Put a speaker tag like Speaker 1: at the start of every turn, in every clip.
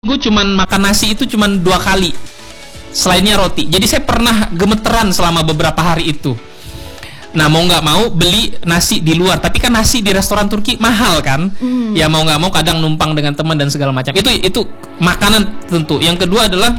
Speaker 1: Gue cuman makan nasi itu cuman 2 kali, selainnya roti. Jadi saya pernah gemeteran selama beberapa hari itu. Nah, mau nggak mau beli nasi di luar. Tapi kan nasi di restoran Turki mahal kan. Ya mau nggak mau kadang numpang dengan teman dan segala macam. Itu makanan tentu. Yang kedua adalah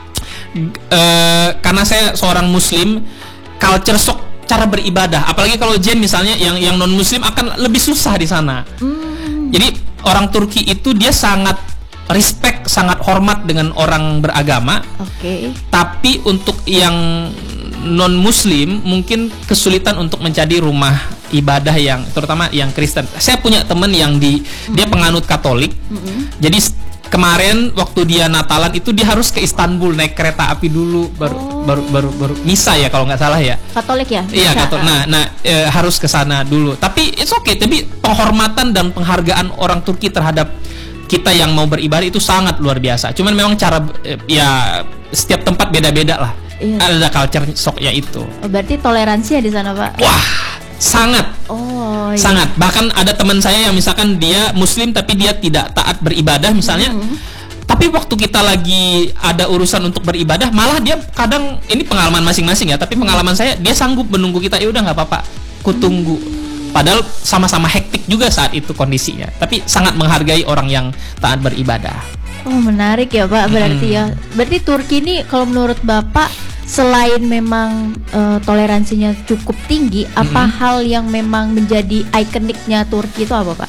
Speaker 1: karena saya seorang Muslim, culture shock cara beribadah. Apalagi kalau Jen misalnya yang non Muslim akan lebih susah di sana. Jadi orang Turki itu dia sangat respect, sangat hormat dengan orang beragama. Tapi untuk yang non Muslim mungkin kesulitan untuk mencari rumah ibadah yang terutama yang Kristen. Saya punya teman yang dia penganut Katolik. Jadi kemarin waktu dia Natalan itu dia harus ke Istanbul naik kereta api dulu baru misa ya kalau nggak salah ya.
Speaker 2: Katolik ya?
Speaker 1: Iya, Katolik. Nah, harus ke sana dulu. Tapi it's okay. Tapi penghormatan dan penghargaan orang Turki terhadap kita yang mau beribadah itu sangat luar biasa. Cuman memang cara ya setiap tempat beda-beda lah. Iya. Ada culture shocknya itu.
Speaker 2: Berarti toleransi ya di sana, Pak?
Speaker 1: Wah, sangat.
Speaker 2: Iya.
Speaker 1: Sangat. Bahkan ada teman saya yang misalkan dia Muslim tapi dia tidak taat beribadah misalnya. Tapi waktu kita lagi ada urusan untuk beribadah, malah dia kadang ini pengalaman masing-masing ya. Tapi pengalaman saya dia sanggup menunggu kita. Ya udah nggak apa-apa, kutunggu. Padahal sama-sama hektik juga saat itu kondisinya. Tapi sangat menghargai orang yang taat beribadah.
Speaker 2: Oh, menarik ya, Pak. Berarti ya. Berarti Turki ini kalau menurut Bapak selain memang toleransinya cukup tinggi, apa hal yang memang menjadi ikoniknya Turki itu apa, Pak?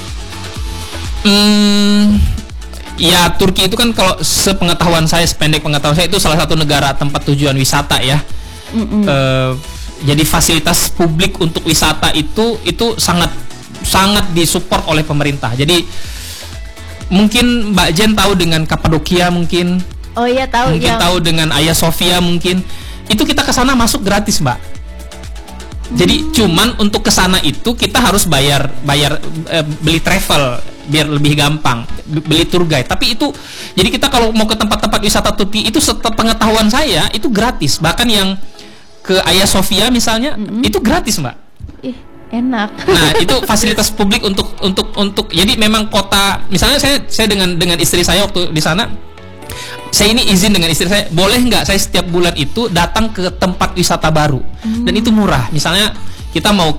Speaker 1: Ya Turki itu kan kalau sepengetahuan saya, sependek pengetahuan saya itu salah satu negara tempat tujuan wisata ya. Jadi fasilitas publik untuk wisata itu sangat disupport oleh pemerintah. Jadi mungkin Mbak Jen tahu dengan Kapadokia mungkin.
Speaker 2: Oh iya tahu.
Speaker 1: Mungkin tahu dengan Hagia Sophia mungkin. Itu kita ke sana masuk gratis, Mbak. Jadi cuman untuk ke sana itu kita harus bayar beli travel biar lebih gampang, beli tour guide. Tapi itu jadi kita kalau mau ke tempat-tempat wisata Turki itu sepengetahuan saya itu gratis. Bahkan yang ke Hagia Sophia misalnya itu gratis, Mbak.
Speaker 2: Enak.
Speaker 1: Nah, itu fasilitas publik untuk jadi memang kota misalnya saya dengan istri saya waktu di sana, saya ini izin dengan istri saya, boleh nggak saya setiap bulan itu datang ke tempat wisata baru dan itu murah. Misalnya kita mau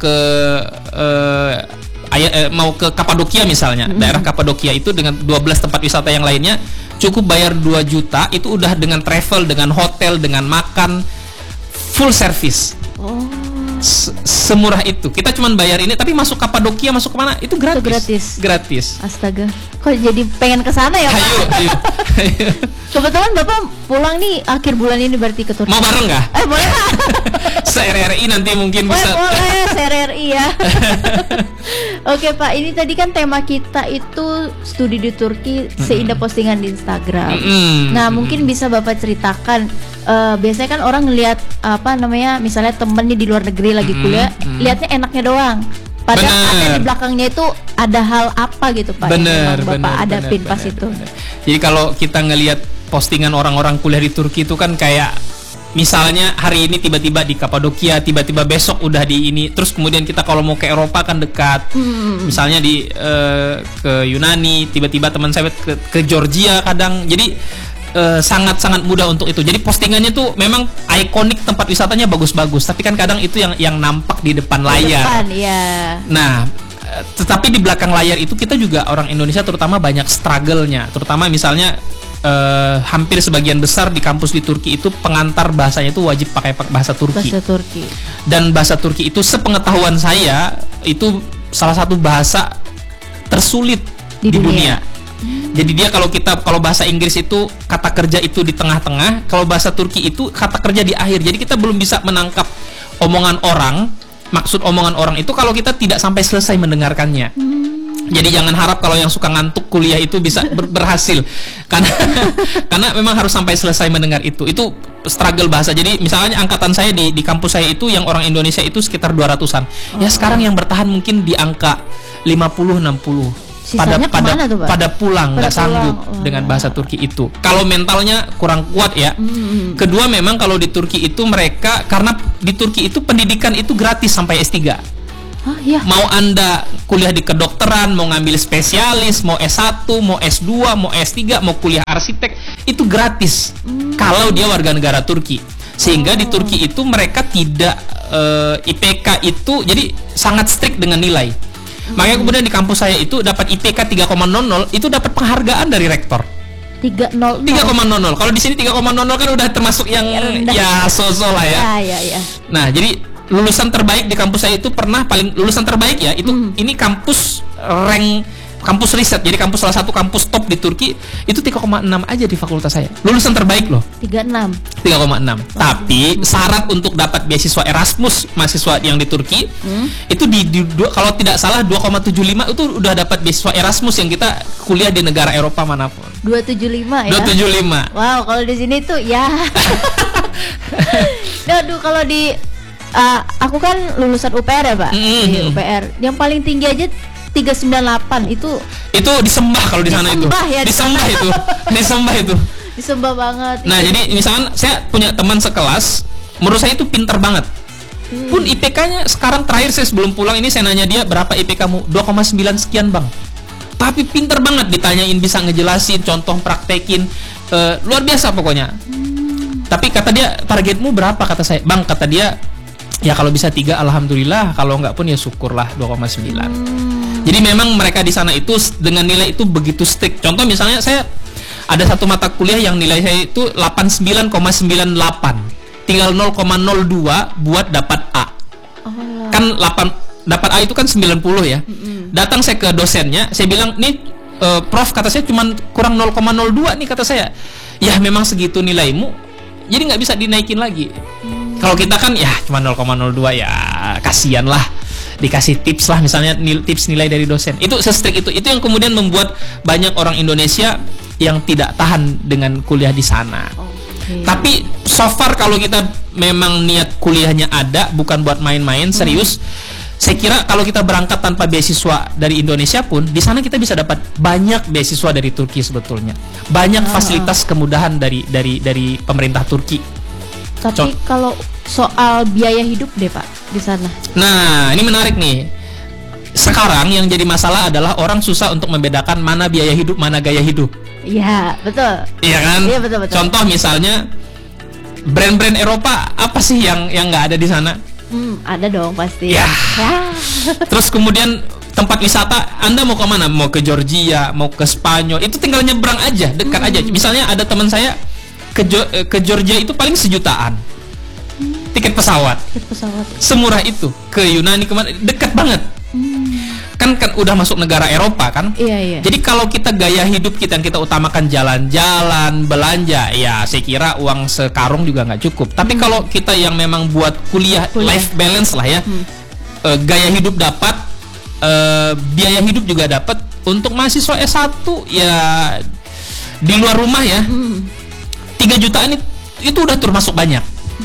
Speaker 1: ke Kapadokia misalnya, daerah Kapadokia itu dengan 12 tempat wisata yang lainnya cukup bayar 2 juta itu udah dengan travel, dengan hotel, dengan makan, full service. Semurah itu. Kita cuman bayar ini tapi masuk Kapadokia, masuk kemana itu gratis. Gratis.
Speaker 2: Astaga. Kok jadi pengen ke sana ya, Pak?
Speaker 1: Ayo.
Speaker 2: Kebetulan Bapak pulang nih akhir bulan ini berarti ke Turki.
Speaker 1: Mau bareng nggak?
Speaker 2: Boleh, Pak.
Speaker 1: Se-RRI nanti mungkin bisa.
Speaker 2: Boleh, se-RRI ya. Oke, Pak. Ini tadi kan tema kita itu studi di Turki seindah postingan di Instagram. Nah, mungkin bisa Bapak ceritakan. Biasanya kan orang ngelihat misalnya temennya di luar negeri lagi kuliah, lihatnya enaknya doang. Padahal di belakangnya itu ada hal apa gitu, Pak?
Speaker 1: Bener,
Speaker 2: Bapak hadapin pas itu.
Speaker 1: Jadi kalau kita ngelihat postingan orang-orang kuliah di Turki itu kan kayak misalnya hari ini tiba-tiba di Kapadokia, tiba-tiba besok udah di ini, terus kemudian kita kalau mau ke Eropa kan dekat. Misalnya ke Yunani, tiba-tiba teman saya ke Georgia kadang. Jadi sangat-sangat mudah untuk itu. Jadi postingannya tuh memang ikonik, tempat wisatanya bagus-bagus. Tapi kan kadang itu yang nampak di depan layar. Nah, tetapi di belakang layar itu kita juga orang Indonesia terutama banyak struggle-nya. Terutama misalnya hampir sebagian besar di kampus di Turki itu pengantar bahasanya itu wajib pakai bahasa Turki. Dan bahasa Turki itu sepengetahuan saya itu salah satu bahasa tersulit di dunia. Jadi dia kalau bahasa Inggris itu kata kerja itu di tengah-tengah, kalau bahasa Turki itu kata kerja di akhir. Jadi kita belum bisa menangkap omongan orang, maksud omongan orang itu kalau kita tidak sampai selesai mendengarkannya. Jadi jangan harap kalau yang suka ngantuk kuliah itu bisa berhasil. Karena memang harus sampai selesai mendengar itu. Itu struggle bahasa. Jadi misalnya angkatan saya di kampus saya itu yang orang Indonesia itu sekitar 200-an. Ya sekarang yang bertahan mungkin di angka 50-60. Pada pulang nggak sanggup dengan bahasa Turki itu. Kalau mentalnya kurang kuat ya. Kedua memang kalau di Turki itu mereka karena di Turki itu pendidikan itu gratis sampai S3.
Speaker 2: Ya.
Speaker 1: Mau Anda kuliah di kedokteran, mau ngambil spesialis, mau S1, mau S2, mau S3, mau kuliah arsitek, itu gratis kalau dia warga negara Turki. Sehingga di Turki itu mereka tidak IPK itu jadi sangat strict dengan nilai. Makanya kemudian di kampus saya itu dapat IPK 3,00 itu dapat penghargaan dari rektor.
Speaker 2: 3,00.
Speaker 1: Kalau di sini 3,00 kan udah termasuk yang ya so-so lah ya.
Speaker 2: Ya.
Speaker 1: Nah, jadi lulusan terbaik di kampus saya itu pernah lulusan terbaik ya, itu ini kampus kampus riset. Jadi salah satu kampus top di Turki itu 3,6 aja di fakultas saya. Lulusan terbaik loh. 3,6. Tapi syarat untuk dapat beasiswa Erasmus mahasiswa yang di Turki itu kalau tidak salah 2,75 itu udah dapat beasiswa Erasmus yang kita kuliah di negara Eropa manapun.
Speaker 2: 275 ya.
Speaker 1: 275.
Speaker 2: Wow, kalau di sini tuh ya. Aduh, kalau di aku kan lulusan UPR ya, Pak. Di UPR. Yang paling tinggi aja 398 itu
Speaker 1: disembah kalau di sana itu.
Speaker 2: Ya,
Speaker 1: disembah itu.
Speaker 2: Disembah banget.
Speaker 1: Nah, jadi misalkan saya punya teman sekelas, menurut saya itu pintar banget. Pun IPK-nya sekarang terakhir saya sebelum pulang ini saya nanya dia, berapa IPK-mu? 2,9 sekian, Bang. Tapi pintar banget, ditanyain bisa ngejelasin, contoh praktekin, luar biasa pokoknya. Tapi kata dia, targetmu berapa? Kata saya, Bang, kata dia, ya kalau bisa 3 alhamdulillah, kalau enggak pun ya syukurlah 2,9. Jadi memang mereka di sana itu dengan nilai itu begitu strict. Contoh misalnya saya ada satu mata kuliah yang nilai saya itu 89,98. Tinggal 0,02 buat dapat A. Kan dapat A itu kan 90 ya. Datang saya ke dosennya, saya bilang, "Nih, Prof, kata saya cuma kurang 0,02 nih," kata saya. "Ya memang segitu nilaimu. Jadi nggak bisa dinaikin lagi." Kalau kita kan ya cuma 0,02 ya kasihan lah, dikasih tips lah misalnya tips nilai dari dosen. Itu se-strict itu yang kemudian membuat banyak orang Indonesia yang tidak tahan dengan kuliah di sana. Tapi so far kalau kita memang niat kuliahnya ada, bukan buat main-main, serius, saya kira kalau kita berangkat tanpa beasiswa dari Indonesia pun, di sana kita bisa dapat banyak beasiswa dari Turki sebetulnya. Banyak fasilitas kemudahan dari pemerintah Turki.
Speaker 2: Tapi kalau soal biaya hidup deh, Pak, di sana.
Speaker 1: Nah, ini menarik nih. Sekarang yang jadi masalah adalah orang susah untuk membedakan mana biaya hidup, mana gaya hidup.
Speaker 2: Iya, betul.
Speaker 1: Iya kan?
Speaker 2: Iya, betul.
Speaker 1: Contoh misalnya brand-brand Eropa apa sih yang nggak ada di sana?
Speaker 2: Ada dong pasti.
Speaker 1: Ya. Terus kemudian tempat wisata, Anda mau ke mana? Mau ke Georgia, mau ke Spanyol, itu tinggal nyebrang aja, dekat aja. Misalnya ada teman saya ke Georgia itu paling sejutaan. Tiket pesawat. Semurah itu. Ke Yunani kemana? Dekat banget. Kan udah masuk negara Eropa kan?
Speaker 2: Iya.
Speaker 1: Jadi kalau kita gaya hidup kita yang kita utamakan jalan-jalan, belanja, ya saya kira uang sekarung juga nggak cukup. Tapi kalau kita yang memang buat kuliah life balance lah ya, gaya hidup dapat, biaya hidup juga dapat. Untuk mahasiswa S1 ya di luar rumah ya, 3 jutaan itu udah termasuk banyak.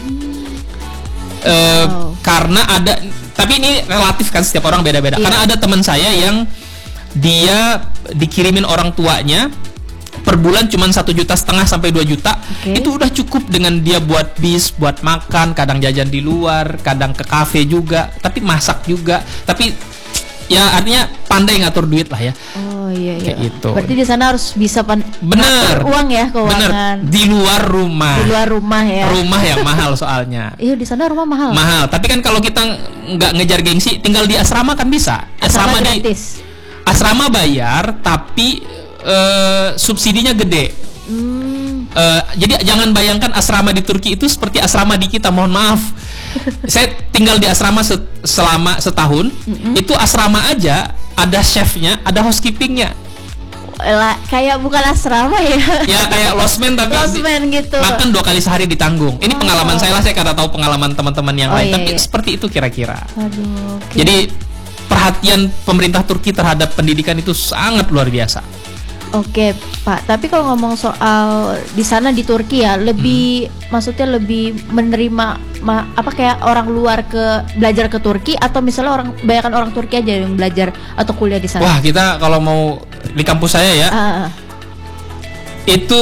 Speaker 1: Karena ada, tapi ini relatif kan, setiap orang beda-beda. Karena ada teman saya yang dia dikirimin orang tuanya per bulan cuma 1,5 juta sampai 2 juta. Itu udah cukup dengan dia buat bis, buat makan, kadang jajan di luar, kadang ke kafe juga, tapi masak juga. Tapi ya artinya pandai ngatur duit lah ya.
Speaker 2: Iya.
Speaker 1: Kayak gitu.
Speaker 2: Berarti di sana harus bisa
Speaker 1: bener
Speaker 2: uang ya, keuangan.
Speaker 1: Bener. Di luar rumah ya. Rumah yang mahal soalnya.
Speaker 2: Iya, di sana rumah mahal.
Speaker 1: Tapi kan kalau kita nggak ngejar gengsi, tinggal di asrama kan bisa.
Speaker 2: Asrama gratis.
Speaker 1: Asrama bayar, tapi subsidinya gede. Jadi jangan bayangkan asrama di Turki itu seperti asrama di kita. Mohon maaf. Saya tinggal di asrama selama setahun. Itu asrama aja ada chefnya, ada housekeepingnya.
Speaker 2: Kayak bukan asrama ya? Ya
Speaker 1: kayak losmen tapi
Speaker 2: gitu.
Speaker 1: Makan 2 kali sehari ditanggung. Ini pengalaman saya lah, saya kata tahu pengalaman teman-teman yang lain. Tapi seperti itu kira-kira. Jadi perhatian pemerintah Turki terhadap pendidikan itu sangat luar biasa.
Speaker 2: Oke, Pak. Tapi kalau ngomong soal di sana di Turki ya, lebih maksudnya lebih menerima kayak orang luar belajar ke Turki, atau misalnya bayangkan orang Turki aja yang belajar atau kuliah di sana.
Speaker 1: Wah, kita kalau mau di kampus saya ya, itu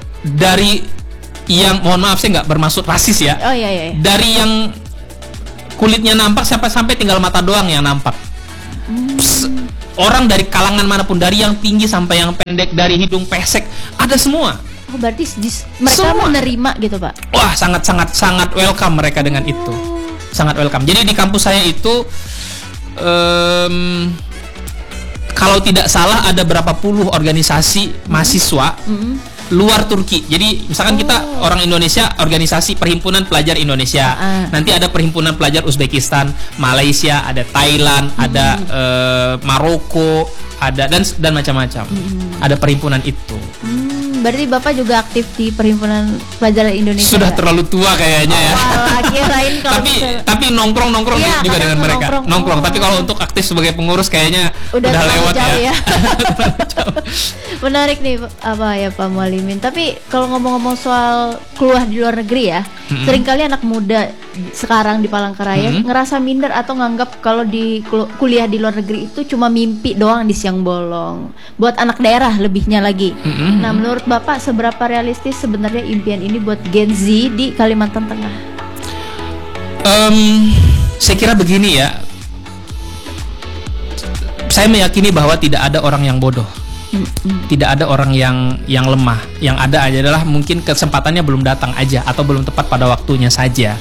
Speaker 1: dari yang, mohon maaf saya nggak bermaksud rasis ya.
Speaker 2: Iya.
Speaker 1: Dari yang kulitnya nampak, sampai tinggal mata doang yang nampak. Orang dari kalangan manapun, dari yang tinggi sampai yang pendek, dari hidung pesek, ada semua.
Speaker 2: Oh, berarti mereka
Speaker 1: Semua
Speaker 2: menerima gitu, Pak?
Speaker 1: Wah, sangat welcome mereka dengan itu. Sangat welcome. Jadi di kampus saya itu kalau tidak salah ada berapa puluh organisasi mahasiswa luar Turki. Jadi misalkan kita orang Indonesia, organisasi Perhimpunan Pelajar Indonesia. Nanti ada Perhimpunan Pelajar Uzbekistan, Malaysia, ada Thailand, ada Maroko, ada dan macam-macam. Ada perhimpunan itu.
Speaker 2: Berarti Bapak juga aktif di Perhimpunan Pelajar Indonesia.
Speaker 1: Sudah terlalu tua kayaknya ya.
Speaker 2: Kirain kalau
Speaker 1: tapi nongkrong
Speaker 2: iya,
Speaker 1: juga dengan mereka. Nongkrong. Tapi kalau untuk aktif sebagai pengurus kayaknya udah lewat ya.
Speaker 2: Menarik nih Pak Mualimin. Tapi kalau ngomong-ngomong soal keluar di luar negeri ya, seringkali anak muda sekarang di Palangkaraya ngerasa minder atau nganggap kalau di kuliah di luar negeri itu cuma mimpi doang di siang bolong. Buat anak daerah lebihnya lagi. Nah, menurut Bapak seberapa realistis sebenarnya impian ini buat Gen Z di Kalimantan Tengah?
Speaker 1: Saya kira begini ya. Saya meyakini bahwa tidak ada orang yang bodoh. Tidak ada orang yang lemah. Yang ada aja adalah mungkin kesempatannya belum datang aja atau belum tepat pada waktunya saja.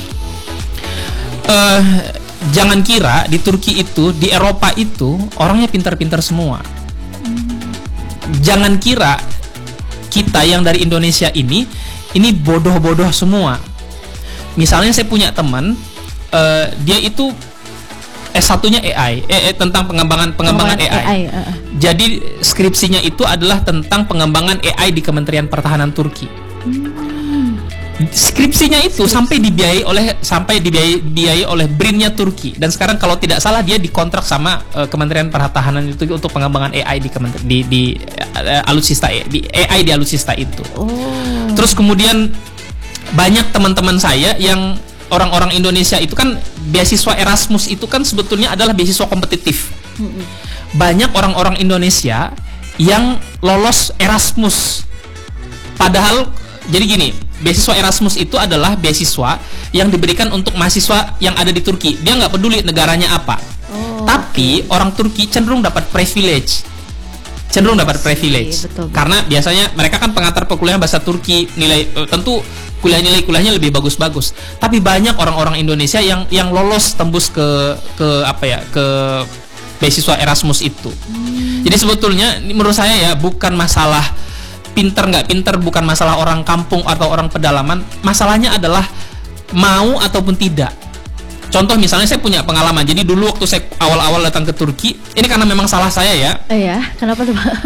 Speaker 1: Jangan kira di Turki itu, di Eropa itu orangnya pintar-pintar semua. Jangan kira kita yang dari Indonesia ini bodoh-bodoh semua. Misalnya saya punya teman, dia itu S1-nya AI, tentang pengembangan AI. Jadi skripsinya itu adalah tentang pengembangan AI di Kementerian Pertahanan Turki. Skripsinya itu sampai dibiayai oleh BRIN-nya Turki, dan sekarang kalau tidak salah dia dikontrak sama Kementerian Pertahanan itu untuk pengembangan AI di alutsista di AI di alutsista itu. Terus kemudian banyak teman-teman saya yang orang-orang Indonesia itu kan beasiswa Erasmus itu kan sebetulnya adalah beasiswa kompetitif. Banyak orang-orang Indonesia yang lolos Erasmus. Padahal jadi gini, beasiswa Erasmus itu adalah beasiswa yang diberikan untuk mahasiswa yang ada di Turki. Dia nggak peduli negaranya apa. Tapi orang Turki cenderung dapat privilege. Betul. Karena biasanya mereka kan pengantar perkuliahan bahasa Turki, tentu kuliahnya lebih bagus-bagus. Tapi banyak orang-orang Indonesia yang lolos tembus ke beasiswa Erasmus itu. Jadi sebetulnya menurut saya ya bukan masalah pinter nggak pinter, bukan masalah orang kampung atau orang pedalaman. Masalahnya adalah mau ataupun tidak. Contoh misalnya saya punya pengalaman. Jadi dulu waktu saya awal-awal datang ke Turki, ini karena memang salah saya ya.
Speaker 2: Iya, kenapa tuh Pak?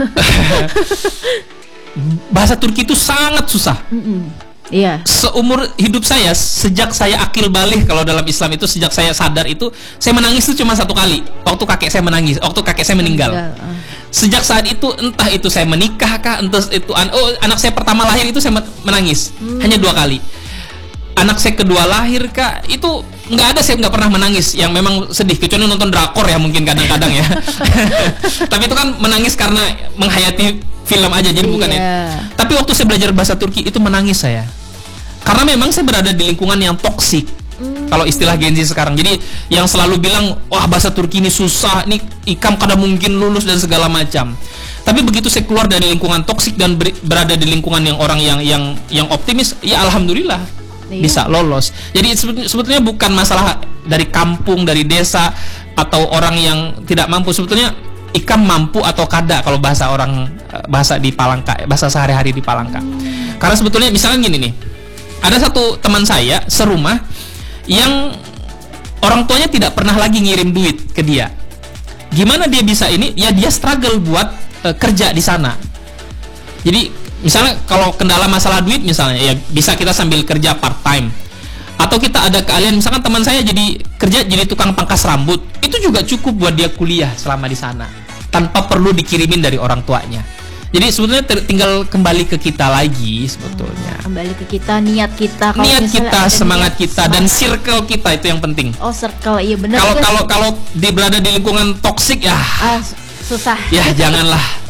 Speaker 1: Bahasa Turki itu sangat susah.
Speaker 2: Iya.
Speaker 1: Seumur hidup saya, sejak saya akil balik, kalau dalam Islam itu sejak saya sadar itu, saya menangis itu cuma satu kali. Waktu kakek saya meninggal. Sejak saat itu, entah itu saya menikah kah, entah itu anak saya pertama lahir itu saya menangis hanya 2 kali. Anak saya kedua lahir kah, itu nggak ada, saya nggak pernah menangis yang memang sedih, kecuali nonton drakor ya mungkin kadang-kadang ya. Tapi itu kan menangis karena menghayati film aja, jadi bukan ya. Tapi waktu saya belajar bahasa Turki itu menangis saya, karena memang saya berada di lingkungan yang toksik. Kalau istilah Gen Z sekarang, jadi yang selalu bilang wah bahasa Turki ini susah, nih ikam kada mungkin lulus dan segala macam. Tapi begitu saya keluar dari lingkungan toksik dan berada di lingkungan yang orang yang optimis, ya alhamdulillah bisa lolos. Jadi sebetulnya bukan masalah dari kampung, dari desa, atau orang yang tidak mampu. Sebetulnya ikam mampu atau kada kalau bahasa di Palangka, bahasa sehari-hari di Palangka. Karena sebetulnya misalnya gini nih, ada satu teman saya serumah yang orang tuanya tidak pernah lagi ngirim duit ke dia. Gimana dia bisa ini? Ya dia struggle buat kerja di sana. Jadi misalnya kalau kendala masalah duit misalnya, ya bisa kita sambil kerja part time. Atau kita ada keahlian, misalkan teman saya jadi tukang pangkas rambut, itu juga cukup buat dia kuliah selama di sana tanpa perlu dikirimin dari orang tuanya. Jadi sebetulnya tinggal kembali ke kita lagi sebetulnya.
Speaker 2: Kembali ke kita, niat kita,
Speaker 1: semangat kita, dan circle kita itu yang penting.
Speaker 2: Oh, circle, iya benar.
Speaker 1: Kalau berada di lingkungan toksik ya
Speaker 2: susah.
Speaker 1: Ya janganlah.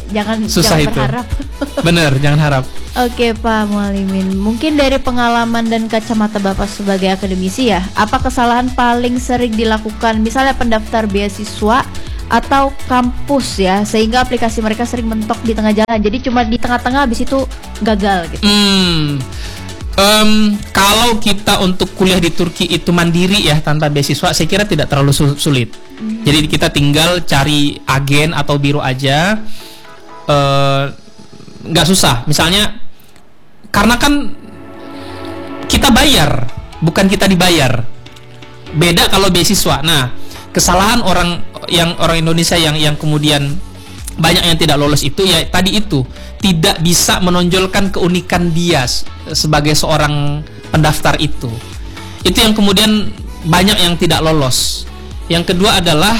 Speaker 1: susah
Speaker 2: jangan
Speaker 1: itu.
Speaker 2: berharap.
Speaker 1: Bener, jangan harap.
Speaker 2: Oke Pak Mualimin, mungkin dari pengalaman dan kacamata Bapak sebagai akademisi ya, apa kesalahan paling sering dilakukan misalnya pendaftar beasiswa atau kampus ya, sehingga aplikasi mereka sering mentok di tengah jalan, jadi cuma di tengah-tengah habis itu gagal gitu.
Speaker 1: Kalau kita untuk kuliah di Turki itu mandiri ya, tanpa beasiswa, saya kira tidak terlalu sulit. Jadi kita tinggal cari agen atau biro aja, nggak susah. Misalnya, karena kan kita bayar, bukan kita dibayar. Beda kalau beasiswa. Nah, kesalahan orang Indonesia yang kemudian banyak yang tidak lolos itu ya tadi itu, tidak bisa menonjolkan keunikan dia sebagai seorang pendaftar itu. Itu yang kemudian banyak yang tidak lolos. Yang kedua adalah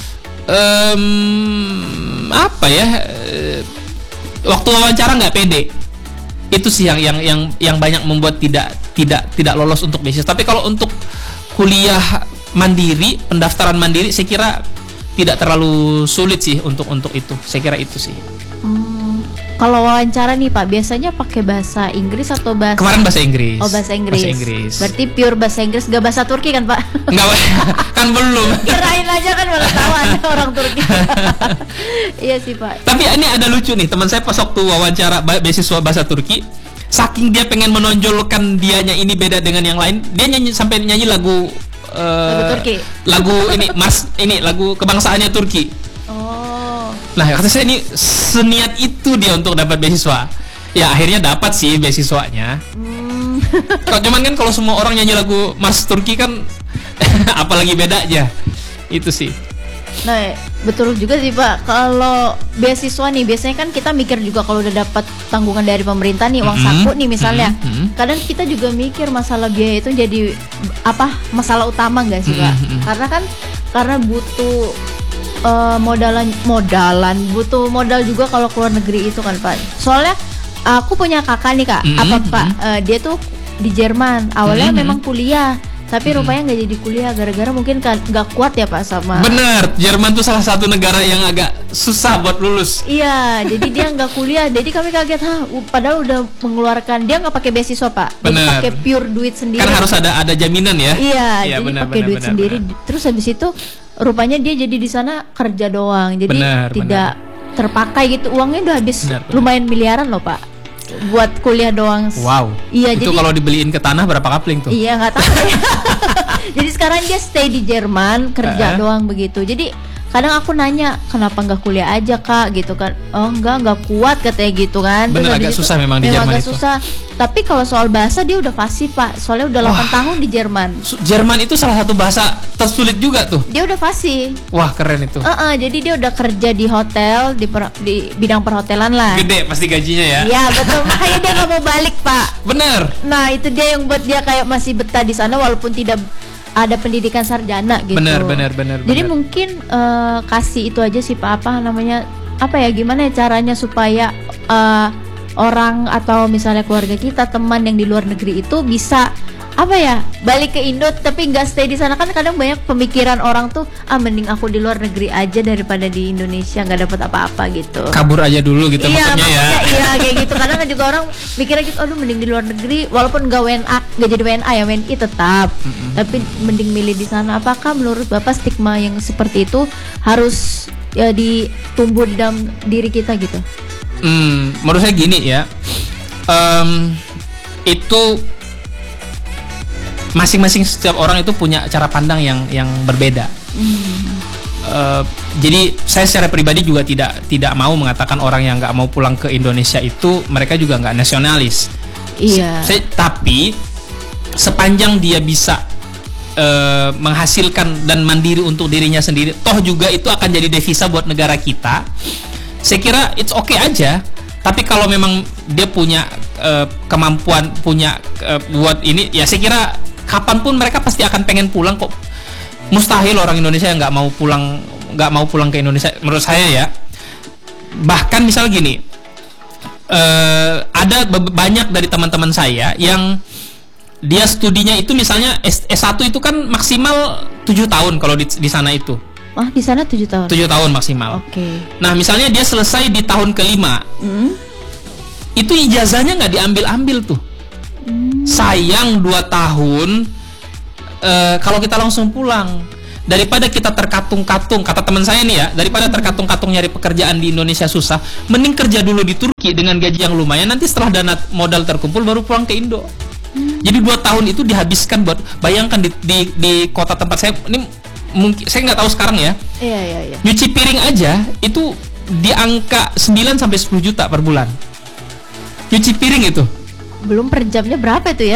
Speaker 1: waktu wawancara nggak pede. Itu sih yang banyak membuat tidak lolos untuk beasiswa. Tapi kalau untuk kuliah mandiri, pendaftaran mandiri, saya kira tidak terlalu sulit sih untuk itu. Saya kira itu sih.
Speaker 2: Kalau wawancara nih Pak, biasanya pakai bahasa Inggris atau bahasa?
Speaker 1: Kemarin bahasa Inggris.
Speaker 2: Oh, bahasa Inggris.
Speaker 1: Bahasa Inggris.
Speaker 2: Berarti pure bahasa Inggris, gak bahasa Turki kan Pak?
Speaker 1: Enggak, kan belum.
Speaker 2: Kirain aja kan, malah tahu ada orang Turki. Iya sih Pak.
Speaker 1: Tapi ini ada lucu nih, teman saya pas waktu wawancara beasiswa bahasa Turki, saking dia pengen menonjolkan dianya ini beda dengan yang lain, dia sampai nyanyi lagu
Speaker 2: Turki.
Speaker 1: Lagu kebangsaannya Turki.
Speaker 2: Oh.
Speaker 1: Nah, kata saya ini seniat itu dia untuk dapat beasiswa. Ya akhirnya dapat sih beasiswanya. Kalau cuman kan kalau semua orang nyanyi lagu Mas Turki kan apalagi bedanya. Itu sih.
Speaker 2: Nah, betul juga sih Pak. Kalau beasiswa nih biasanya kan kita mikir juga kalau udah dapat tanggungan dari pemerintah nih, uang saku nih misalnya. Kadang kita juga mikir masalah biaya itu jadi masalah utama nggak sih Pak? Karena butuh butuh modal juga kalau keluar negeri itu kan Pak. Soalnya aku punya kakak nih Kak, dia tuh di Jerman. Awalnya memang kuliah, tapi rupanya nggak jadi kuliah gara-gara mungkin nggak kuat ya Pak sama.
Speaker 1: Bener, Jerman tuh salah satu negara yang agak susah buat lulus.
Speaker 2: Iya, jadi dia nggak kuliah. Jadi kami kaget, padahal udah mengeluarkan, dia nggak pakai beasiswa Pak, jadi pakai pure duit sendiri.
Speaker 1: Kan harus ada jaminan ya.
Speaker 2: Iya, jadi pakai duit sendiri. Terus habis itu rupanya dia jadi di sana kerja doang, jadi tidak terpakai gitu, uangnya udah habis lumayan miliaran loh Pak, buat kuliah doang.
Speaker 1: Wow.
Speaker 2: Iya,
Speaker 1: itu kalau dibeliin ke tanah berapa kapling tuh?
Speaker 2: Iya nggak tahu. Jadi sekarang dia stay di Jerman kerja doang begitu. Jadi kadang aku nanya kenapa nggak kuliah aja Kak gitu kan? Oh nggak kuat katanya gitu kan.
Speaker 1: Bener, agak susah memang di Jerman
Speaker 2: agak
Speaker 1: itu.
Speaker 2: Susah. Tapi kalau soal bahasa dia udah fasih Pak. Soalnya udah 8 tahun di Jerman.
Speaker 1: Jerman itu salah satu bahasa tersulit juga tuh.
Speaker 2: Dia udah fasih.
Speaker 1: Wah keren itu.
Speaker 2: Jadi dia udah kerja di hotel di bidang perhotelan lah.
Speaker 1: Gede pasti gajinya ya.
Speaker 2: Iya betul. Makanya dia nggak mau balik Pak.
Speaker 1: Bener.
Speaker 2: Nah itu dia yang buat dia kayak masih betah di sana walaupun tidak ada pendidikan sarjana gitu.
Speaker 1: Bener.
Speaker 2: Jadi mungkin kasih itu aja sih Pak, gimana ya caranya supaya orang atau misalnya keluarga kita, teman yang di luar negeri itu bisa balik ke Indo tapi nggak stay di sana. Kan kadang banyak pemikiran orang tuh mending aku di luar negeri aja daripada di Indonesia nggak dapat apa-apa gitu,
Speaker 1: kabur aja dulu gitu. Maksudnya ya.
Speaker 2: Iya kayak gitu. Kadang kan juga orang mikirnya gitu, aduh mending di luar negeri walaupun nggak jadi WNA ya, WNI tetap, tapi mending milih di sana. Apakah menurut Bapak stigma yang seperti itu harus ditumbuh di dalam diri kita gitu?
Speaker 1: Menurut saya gini ya, itu masing-masing setiap orang itu punya cara pandang yang berbeda. Jadi saya secara pribadi juga tidak mau mengatakan orang yang nggak mau pulang ke Indonesia itu mereka juga nggak nasionalis.
Speaker 2: Iya.
Speaker 1: Tapi sepanjang dia bisa menghasilkan dan mandiri untuk dirinya sendiri, toh juga itu akan jadi devisa buat negara kita. Saya kira it's okay aja. Tapi kalau memang dia punya kemampuan, buat ini, ya saya kira kapanpun mereka pasti akan pengen pulang kok. Mustahil orang Indonesia yang nggak mau pulang ke Indonesia, menurut saya ya. Bahkan misal gini, ada banyak dari teman-teman saya yang dia studinya itu misalnya S1 itu kan maksimal 7 tahun kalau di sana itu.
Speaker 2: di sana 7 tahun.
Speaker 1: 7 tahun maksimal.
Speaker 2: Oke.
Speaker 1: Nah, misalnya dia selesai di tahun kelima, itu ijazahnya nggak diambil tuh. Sayang 2 tahun kalau kita langsung pulang. Daripada kita terkatung-katung, kata teman saya nih ya, daripada terkatung-katung nyari pekerjaan di Indonesia susah, mending kerja dulu di Turki dengan gaji yang lumayan, nanti setelah dana modal terkumpul baru pulang ke Indo. Jadi 2 tahun itu dihabiskan buat, bayangkan di kota tempat saya, ini mungkin saya nggak tahu sekarang ya.
Speaker 2: Iya.
Speaker 1: Nyuci piring aja itu di angka 9 sampai 10 juta per bulan. Nyuci piring itu.
Speaker 2: Belum per jamnya berapa itu ya?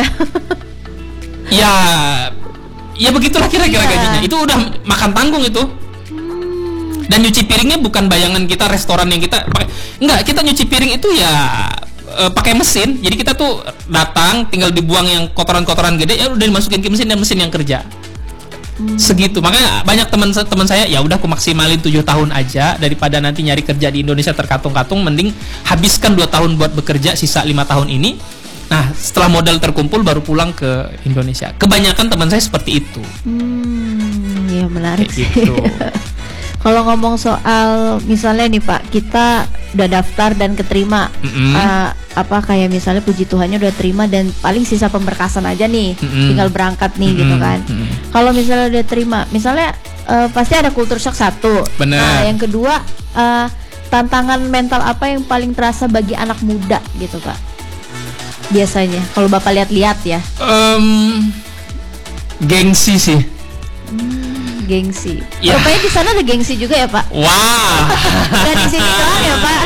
Speaker 1: Ya begitulah kira-kira gajinya. Itu udah makan tanggung itu. Dan nyuci piringnya bukan bayangan kita restoran yang kita enggak, kita nyuci piring itu ya pakai mesin. Jadi kita tuh datang, tinggal dibuang yang kotoran-kotoran gede, ya udah dimasukin ke mesin dan mesin yang kerja. Segitu. Makanya banyak teman saya, ya udah aku maksimalin 7 tahun aja daripada nanti nyari kerja di Indonesia terkatung-katung, mending habiskan 2 tahun buat bekerja, sisa 5 tahun ini. Nah, setelah modal terkumpul baru pulang ke Indonesia. Kebanyakan teman saya seperti itu.
Speaker 2: Ya menarik sih.
Speaker 1: Gitu.
Speaker 2: Kalau ngomong soal misalnya nih Pak, kita udah daftar dan keterima, kayak misalnya puji Tuhannya udah terima dan paling sisa pemberkasan aja nih, tinggal berangkat nih gitu kan. Kalau misalnya udah terima, misalnya pasti ada culture shock satu.
Speaker 1: Bener.
Speaker 2: Nah, yang kedua tantangan mental apa yang paling terasa bagi anak muda gitu Pak? Biasanya kalau Bapak lihat-lihat ya.
Speaker 1: Gengsi sih.
Speaker 2: Gengsi.
Speaker 1: Ya.
Speaker 2: Rupanya di sana ada gengsi juga ya Pak?
Speaker 1: Wah.
Speaker 2: Dan di sini doang ya Pak?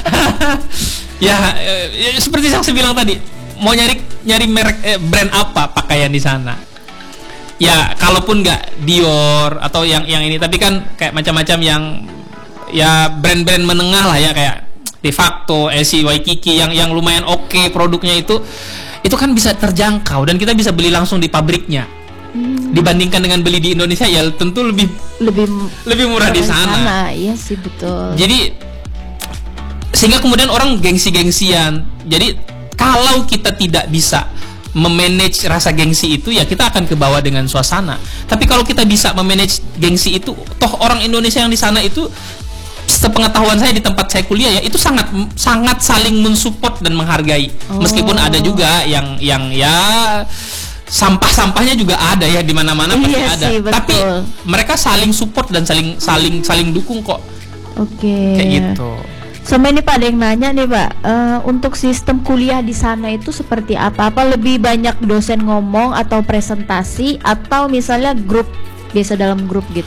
Speaker 1: Ya, seperti yang saya bilang tadi, mau nyari merek brand apa pakaian di sana. Ya, kalaupun nggak Dior atau yang ini, tapi kan kayak macam-macam yang ya brand-brand menengah lah ya, kayak De facto, Esi, Waikiki yang lumayan oke produknya itu kan bisa terjangkau dan kita bisa beli langsung di pabriknya. Dibandingkan dengan beli di Indonesia ya tentu lebih murah di sana.
Speaker 2: Iya sih betul.
Speaker 1: Jadi sehingga kemudian orang gengsi-gengsian. Jadi kalau kita tidak bisa memanage rasa gengsi itu, ya kita akan kebawa dengan suasana. Tapi kalau kita bisa memanage gengsi itu, toh orang Indonesia yang di sana itu, sepengetahuan saya di tempat saya kuliah ya, itu sangat saling mensupport dan menghargai. Meskipun ada juga yang ya sampah-sampahnya juga ada ya, di mana-mana pasti ada.
Speaker 2: Sih,
Speaker 1: tapi mereka saling support dan saling dukung kok.
Speaker 2: Oke.
Speaker 1: Kayak gitu.
Speaker 2: Sama ini Pak, ada yang nanya nih Pak, untuk sistem kuliah di sana itu seperti apa? Apa lebih banyak dosen ngomong atau presentasi atau misalnya grup, biasa dalam grup gitu?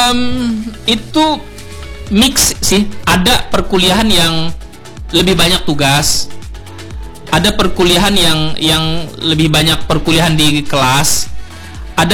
Speaker 1: Itu mix sih. Ada perkuliahan yang lebih banyak tugas, ada perkuliahan yang lebih banyak perkuliahan di kelas, ada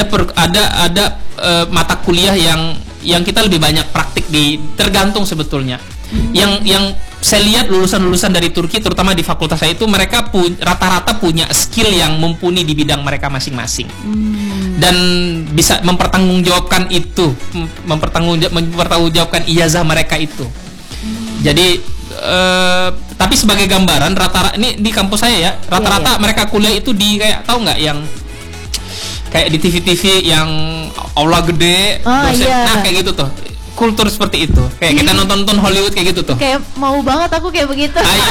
Speaker 1: mata kuliah yang kita lebih banyak praktik tergantung sebetulnya. Yang saya lihat lulusan dari Turki, terutama di fakultas saya itu, mereka rata-rata punya skill yang mumpuni di bidang mereka masing-masing. Dan bisa mempertanggungjawabkan itu, mempertanggungjawabkan ijazah mereka itu. Jadi tapi sebagai gambaran, rata-rata ini di kampus saya ya, rata-rata mereka kuliah itu di kayak, tahu nggak yang kayak di TV-TV yang aula gede, dosen, nah kayak gitu tuh. Kultur seperti itu, kayak kita nonton Hollywood kayak gitu tuh.
Speaker 2: Kayak mau banget aku kayak begitu.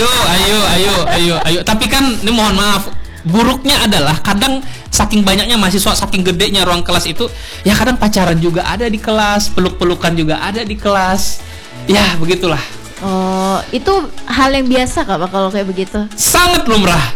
Speaker 2: Ayo. Tapi kan ini mohon maaf, buruknya adalah kadang saking banyaknya mahasiswa, saking gedenya ruang kelas itu, ya kadang pacaran juga ada di kelas, peluk-pelukan juga ada di kelas. Ya begitulah. Oh, itu hal yang biasa Kak Pak kalau kayak begitu?
Speaker 1: Sangat lumrah.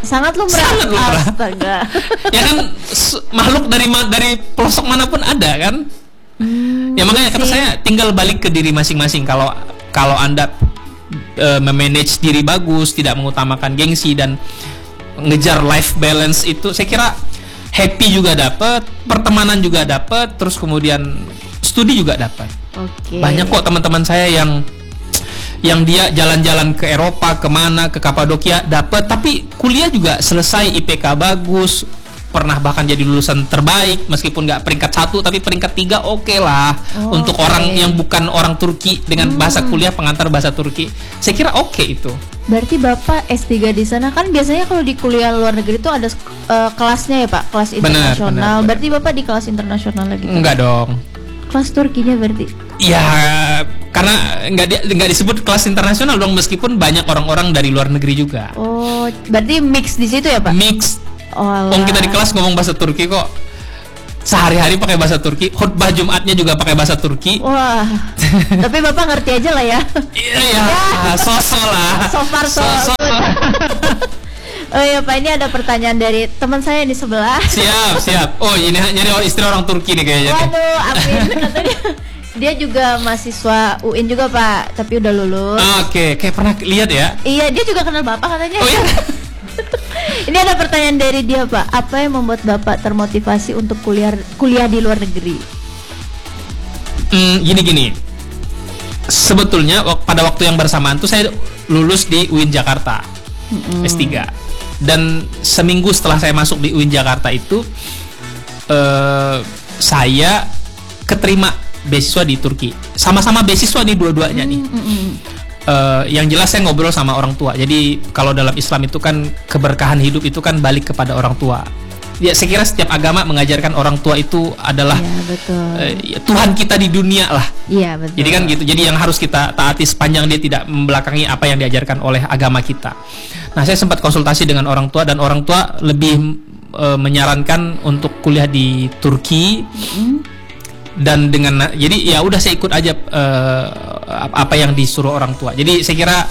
Speaker 2: Astaga. Ya
Speaker 1: kan makhluk dari pelosok manapun ada kan? Ya makanya kata saya, tinggal balik ke diri masing-masing. Kalau Anda memanage diri bagus, tidak mengutamakan gengsi dan ngejar life balance, itu saya kira happy juga dapat, pertemanan juga dapat, terus kemudian studi juga dapat. Banyak kok teman-teman saya yang dia jalan-jalan ke Eropa, kemana, ke Kapadokia dapat, tapi kuliah juga selesai, IPK bagus, pernah bahkan jadi lulusan terbaik, meskipun nggak peringkat 1 tapi peringkat 3 oke lah. Untuk orang yang bukan orang Turki dengan bahasa kuliah pengantar bahasa Turki, saya kira oke itu.
Speaker 2: Berarti Bapak S3 di sana kan biasanya kalau di kuliah luar negeri itu ada kelasnya ya Pak, kelas internasional. Benar. Berarti Bapak di kelas internasional lagi?
Speaker 1: Enggak dong.
Speaker 2: Kelas Turkinya berarti?
Speaker 1: Ya, karena nggak disebut kelas internasional dong, meskipun banyak orang-orang dari luar negeri juga.
Speaker 2: Oh, berarti mix di situ ya Pak?
Speaker 1: Mix.
Speaker 2: Oh,
Speaker 1: kita di kelas ngomong bahasa Turki kok. Sehari-hari pakai bahasa Turki, khutbah Jumatnya juga pakai bahasa Turki.
Speaker 2: Wah, tapi Bapak ngerti aja lah ya.
Speaker 1: Iya, sosok lah.
Speaker 2: So far so good. Oh iya Pak, ini ada pertanyaan dari teman saya di sebelah.
Speaker 1: Siap. Oh, ini nyari istri orang Turki nih kayaknya.
Speaker 2: Waduh, amin. Katanya dia juga mahasiswa UIN juga Pak, tapi udah lulus.
Speaker 1: Oke, kayak pernah lihat ya?
Speaker 2: Iya, dia juga kenal Bapak katanya.
Speaker 1: Oh iya.
Speaker 2: Ini ada pertanyaan dari dia Pak. Apa yang membuat Bapak termotivasi untuk kuliah di luar negeri?
Speaker 1: Gini. Sebetulnya pada waktu yang bersamaan tuh saya lulus di UIN Jakarta S3. Dan seminggu setelah saya masuk di UIN Jakarta itu saya keterima beasiswa di Turki. Sama-sama beasiswa nih dua-duanya nih. Yang jelas saya ngobrol sama orang tua. Jadi kalau dalam Islam itu kan keberkahan hidup itu kan balik kepada orang tua. Ya, saya kira setiap agama mengajarkan orang tua itu adalah Tuhan kita di dunia lah.
Speaker 2: Iya, betul.
Speaker 1: Jadi kan gitu. Jadi yang harus kita taati sepanjang dia tidak membelakangi apa yang diajarkan oleh agama kita. Nah, saya sempat konsultasi dengan orang tua dan orang tua lebih menyarankan untuk kuliah di Turki. Dan dengan jadi ya udah saya ikut aja apa yang disuruh orang tua. Jadi saya kira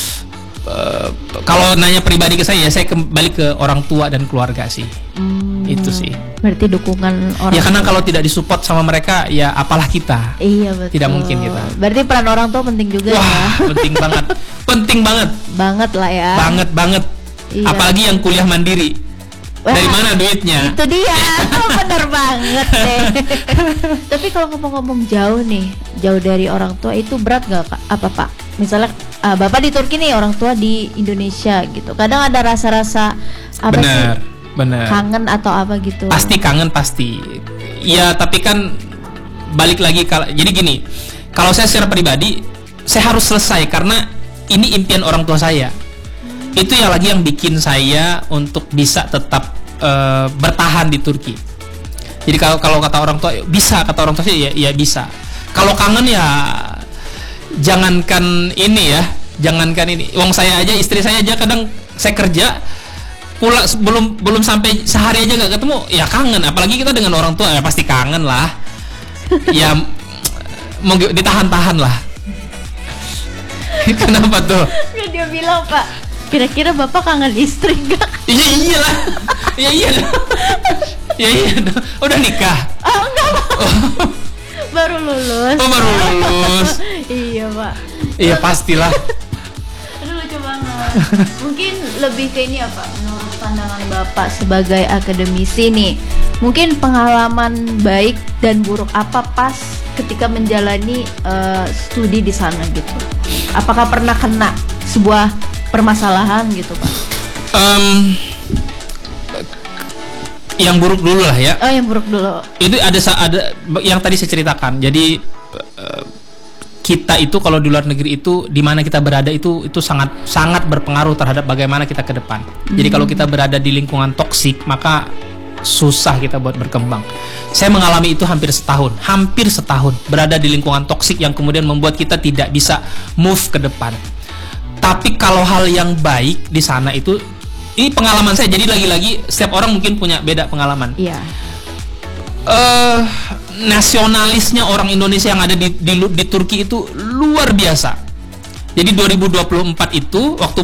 Speaker 1: kalau nanya pribadi ke saya kembali ke orang tua dan keluarga sih. Itu sih.
Speaker 2: Berarti dukungan orang.
Speaker 1: Ya karena kalau tidak disupport sama mereka ya apalah kita.
Speaker 2: Iya betul.
Speaker 1: Tidak mungkin kita.
Speaker 2: Berarti peran orang tua penting juga.
Speaker 1: Wah,
Speaker 2: ya.
Speaker 1: penting banget. Penting banget.
Speaker 2: Banget lah ya.
Speaker 1: Banget. Iya. Apalagi yang kuliah mandiri.
Speaker 2: Wah,
Speaker 1: dari mana duitnya?
Speaker 2: Itu dia. Bener banget deh. Tapi kalau ngomong-ngomong jauh dari orang tua itu berat gak Kak? Apa Pak? Misalnya Bapak di Turki nih, orang tua di Indonesia gitu. Kadang ada rasa-rasa apa
Speaker 1: bener.
Speaker 2: Kangen atau apa gitu.
Speaker 1: Pasti kangen pasti. Ya tapi kan balik lagi jadi gini. Kalau saya secara pribadi saya harus selesai karena ini impian orang tua saya. Itu yang lagi yang bikin saya untuk bisa tetap bertahan di Turki. Jadi kalau kata orang tua bisa, kata orang tua sih ya bisa. Kalau kangen ya jangankan ini. Uang saya aja, istri saya aja kadang saya kerja pulang belum sampai sehari aja nggak ketemu ya kangen. Apalagi kita dengan orang tua ya pasti kangen lah. Ya mau ditahan-tahan lah. Kenapa tuh?
Speaker 2: Dia bilang Pak, kira-kira Bapak kangen istri gak?
Speaker 1: Iya iyalah. Ya iya. Udah nikah?
Speaker 2: Oh enggak. Baru lulus.
Speaker 1: Oh baru lulus.
Speaker 2: Iya Pak.
Speaker 1: Iya pastilah.
Speaker 2: Aduh lucu banget. Mungkin lebih ke ini ya Pak, menurut pandangan Bapak sebagai akademisi nih, mungkin pengalaman baik dan buruk apa pas ketika menjalani studi di sana gitu? Apakah pernah kena sebuah permasalahan gitu Pak?
Speaker 1: Yang buruk dulu lah ya.
Speaker 2: Oh yang buruk dulu.
Speaker 1: Itu ada yang tadi saya ceritakan. Jadi kita itu kalau di luar negeri itu di mana kita berada itu sangat berpengaruh terhadap bagaimana kita ke depan. Jadi kalau kita berada di lingkungan toksik maka susah kita buat berkembang. Saya mengalami itu hampir setahun berada di lingkungan toksik yang kemudian membuat kita tidak bisa move ke depan. Tapi kalau hal yang baik di sana itu, ini pengalaman saya. Jadi lagi-lagi setiap orang mungkin punya beda pengalaman.
Speaker 2: Iya.
Speaker 1: Nasionalisnya orang Indonesia yang ada di Turki itu luar biasa. Jadi 2024 itu waktu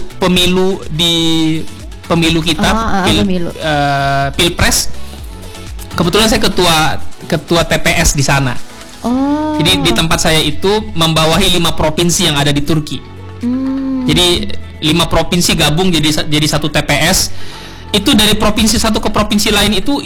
Speaker 1: pemilu kita, pilpres, kebetulan saya ketua TPS di sana.
Speaker 2: Oh.
Speaker 1: Jadi di tempat saya itu membawahi 5 provinsi yang ada di Turki. Jadi 5 provinsi gabung jadi satu TPS. Itu dari provinsi satu ke provinsi lain itu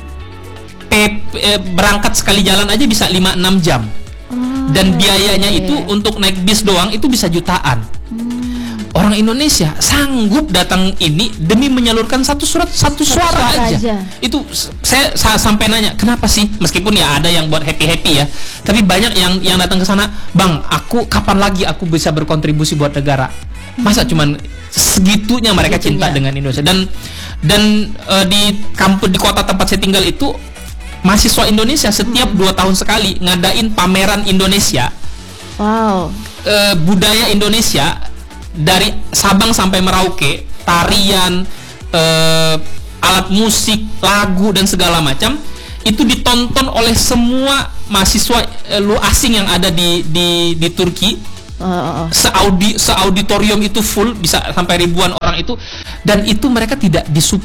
Speaker 1: berangkat sekali jalan aja bisa 5-6 jam. Dan biayanya itu untuk naik bis doang itu bisa jutaan. Orang Indonesia sanggup datang ini demi menyalurkan satu suara aja. Itu saya sampai nanya, kenapa sih? Meskipun ya ada yang buat happy ya, tapi banyak yang datang ke sana, "Bang, kapan lagi aku bisa berkontribusi buat negara?" Masa cuman segitunya mereka cinta dengan Indonesia. Dan di kota tempat saya tinggal itu mahasiswa Indonesia setiap 2 tahun sekali ngadain pameran Indonesia.
Speaker 2: Wow.
Speaker 1: Budaya Indonesia dari Sabang sampai Merauke, tarian, alat musik, lagu dan segala macam itu ditonton oleh semua mahasiswa asing yang ada di Turki. Seauditorium itu full, bisa sampai ribuan orang itu, dan itu mereka tidak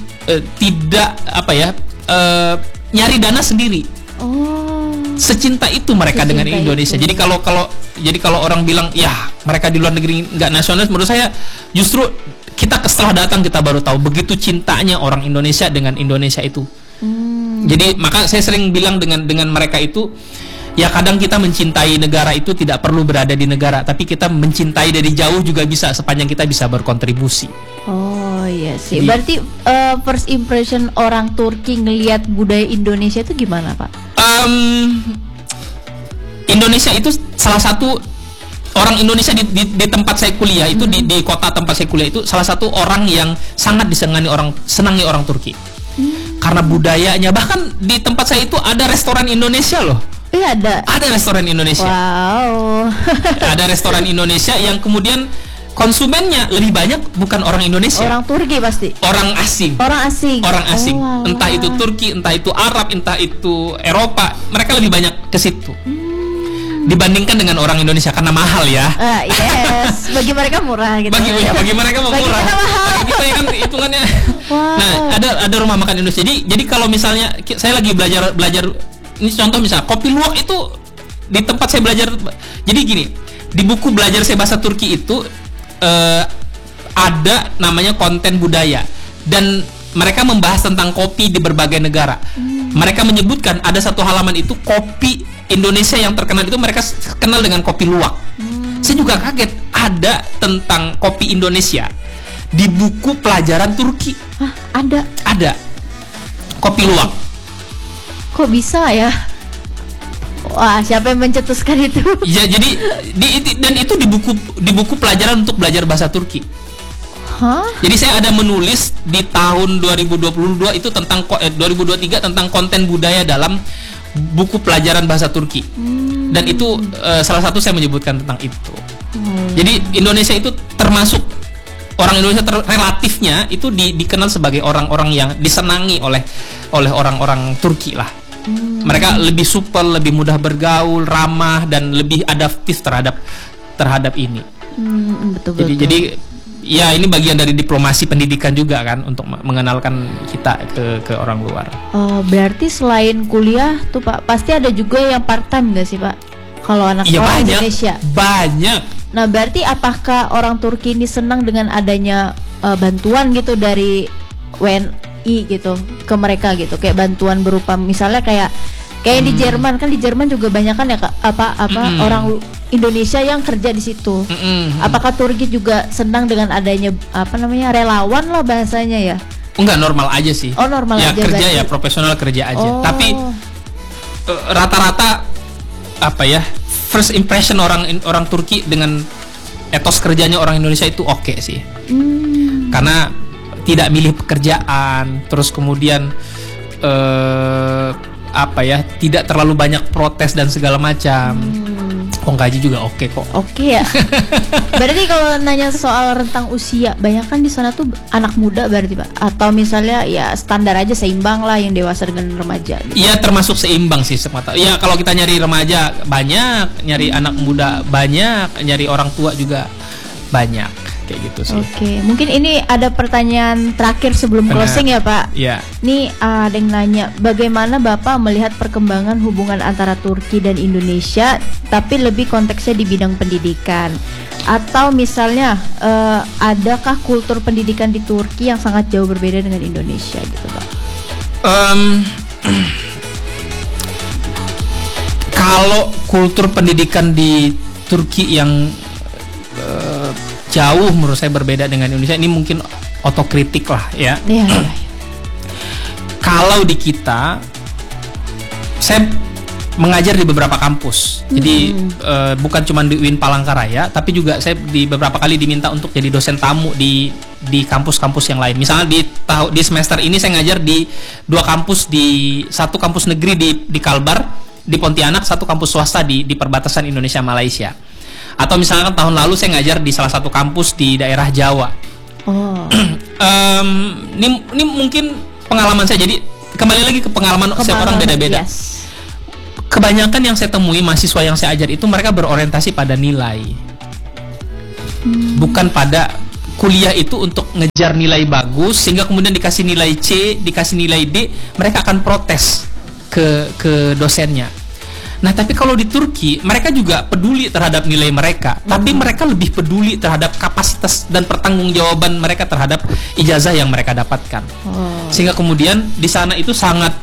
Speaker 1: nyari dana sendiri. Secinta itu mereka dengan Indonesia. Itu. Jadi kalau orang bilang ya mereka di luar negeri nggak nasionalis, menurut saya justru kita setelah datang kita baru tahu begitu cintanya orang Indonesia dengan Indonesia itu. Jadi maka saya sering bilang dengan mereka itu, ya kadang kita mencintai negara itu tidak perlu berada di negara, tapi kita mencintai dari jauh juga bisa, sepanjang kita bisa berkontribusi.
Speaker 2: Oh iya sih. Jadi, berarti first impression orang Turki ngelihat budaya Indonesia itu gimana, Pak?
Speaker 1: Indonesia itu salah satu orang Indonesia di tempat saya kuliah itu, di kota tempat saya kuliah itu salah satu orang yang sangat senangi orang Turki. Karena budayanya, bahkan di tempat saya itu ada restoran Indonesia loh.
Speaker 2: Iya, ada
Speaker 1: restoran Indonesia.
Speaker 2: Wow.
Speaker 1: Ada restoran Indonesia yang kemudian konsumennya lebih banyak bukan orang Indonesia.
Speaker 2: Orang Turki pasti.
Speaker 1: Orang asing. Oh, wow. Entah itu Turki, entah itu Arab, entah itu Eropa, mereka lebih banyak ke situ. Dibandingkan dengan orang Indonesia karena mahal ya.
Speaker 2: Yes, bagi mereka murah gitu.
Speaker 1: Bagi mereka murah. Bagi kita kan hitungannya. Wow. Nah, ada rumah makan Indonesia. Jadi kalau misalnya saya lagi belajar ini contoh misalnya kopi luwak itu di tempat saya belajar. Jadi gini, di buku belajar saya bahasa Turki itu ada namanya konten budaya, dan mereka membahas tentang kopi di berbagai negara. Mereka menyebutkan ada satu halaman itu kopi Indonesia yang terkenal itu mereka kenal dengan kopi luwak. Saya juga kaget ada tentang kopi Indonesia di buku pelajaran Turki. Ada kopi luwak.
Speaker 2: Kok bisa ya? Wah, siapa yang mencetuskan itu?
Speaker 1: Ya, jadi dan itu di buku pelajaran untuk belajar bahasa Turki. Jadi saya ada menulis di tahun 2022 itu tentang 2023 tentang konten budaya dalam buku pelajaran bahasa Turki. Dan itu salah satu saya menyebutkan tentang itu. Jadi Indonesia itu termasuk orang Indonesia relatifnya itu dikenal sebagai orang-orang yang disenangi oleh orang-orang Turki lah. Mereka lebih supel, lebih mudah bergaul, ramah, dan lebih adaptif terhadap ini.
Speaker 2: Betul.
Speaker 1: Jadi ya ini bagian dari diplomasi pendidikan juga kan, untuk mengenalkan kita ke orang luar.
Speaker 2: Berarti selain kuliah tuh Pak, pasti ada juga yang part time nggak sih Pak? Kalau anak orang Indonesia banyak. Nah, berarti apakah orang Turki ini senang dengan adanya bantuan gitu dari WNI gitu ke mereka gitu, kayak bantuan berupa misalnya kayak di Jerman kan, di Jerman juga banyak kan ya orang Indonesia yang kerja di situ. Apakah Turki juga senang dengan adanya relawan lah bahasanya ya?
Speaker 1: Enggak, normal aja sih.
Speaker 2: Oh, normal
Speaker 1: ya,
Speaker 2: aja.
Speaker 1: Kerja
Speaker 2: berarti.
Speaker 1: Ya profesional kerja aja. Tapi rata-rata first impression orang Turki dengan etos kerjanya orang Indonesia itu oke sih. Karena tidak milih pekerjaan, terus kemudian tidak terlalu banyak protes dan segala macam. Gaji juga oke kok. Oke
Speaker 2: ya. Berarti kalau nanya soal rentang usia, banyak kan di sana tuh anak muda berarti Pak? Atau misalnya ya standar aja seimbang lah yang dewasa dengan remaja gitu?
Speaker 1: Iya, termasuk seimbang sih semata. Ya kalau kita nyari remaja banyak, nyari anak muda banyak, nyari orang tua juga banyak. Kayak gitu sih.
Speaker 2: Oke, mungkin ini ada pertanyaan terakhir sebelum closing ya Pak.
Speaker 1: Iya.
Speaker 2: Nih ada yang nanya, bagaimana Bapak melihat perkembangan hubungan antara Turki dan Indonesia, tapi lebih konteksnya di bidang pendidikan? Atau misalnya adakah kultur pendidikan di Turki yang sangat jauh berbeda dengan Indonesia gitu Pak?
Speaker 1: Kalau kultur pendidikan di Turki yang jauh menurut saya berbeda dengan Indonesia, ini mungkin otokritik lah ya. Kalau di kita, saya mengajar di beberapa kampus. Jadi bukan cuma di UIN Palangkaraya, tapi juga saya di beberapa kali diminta untuk jadi dosen tamu di di kampus-kampus yang lain. Misalnya di semester ini saya ngajar di 2 kampus, di satu kampus negeri di Kalbar di Pontianak, satu kampus swasta di perbatasan Indonesia Malaysia. Atau misalnya tahun lalu saya ngajar di salah satu kampus di daerah Jawa. Ini mungkin pengalaman saya. Jadi kembali lagi ke pengalaman setiap orang beda-beda. Yes. Kebanyakan yang saya temui mahasiswa yang saya ajar itu mereka berorientasi pada nilai. Bukan pada kuliah itu untuk ngejar nilai bagus sehingga kemudian dikasih nilai C, dikasih nilai D, mereka akan protes ke dosennya. Nah, tapi kalau di Turki mereka juga peduli terhadap nilai mereka, tapi mereka lebih peduli terhadap kapasitas dan pertanggungjawaban mereka terhadap ijazah yang mereka dapatkan. Sehingga kemudian di sana itu sangat